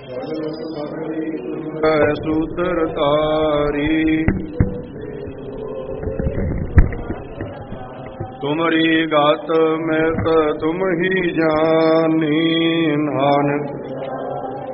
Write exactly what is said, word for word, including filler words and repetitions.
ਸੂਤਰ ਤਾਰੀ ਤੁਮਰੀ ਗਤ ਮਿਤ ਤੁਮ ਹੀ ਜਾਨੀ ਨਾਨਕ